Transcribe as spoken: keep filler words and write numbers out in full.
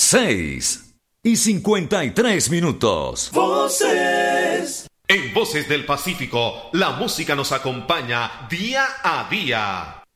seis y cincuenta y tres minutos. Voces. En Voces del Pacífico, la música nos acompaña día a día.